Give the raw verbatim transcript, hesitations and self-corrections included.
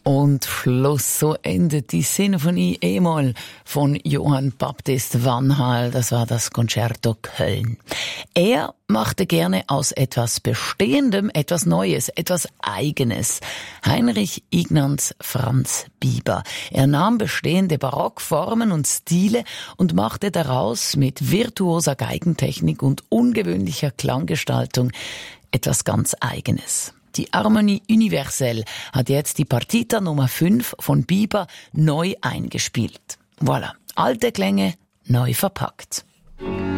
Und Schluss, so endet die Sinfonie E-Moll von Johann Baptist Vanhal. Das war das Concerto Köln. Er machte gerne aus etwas Bestehendem etwas Neues, etwas Eigenes. Heinrich Ignaz Franz Bieber. Er nahm bestehende Barockformen und Stile und machte daraus mit virtuoser Geigentechnik und ungewöhnlicher Klanggestaltung etwas ganz Eigenes. Die Harmonie Universelle hat jetzt die Partita Nummer fünf von Bieber neu eingespielt. Voilà, alte Klänge neu verpackt.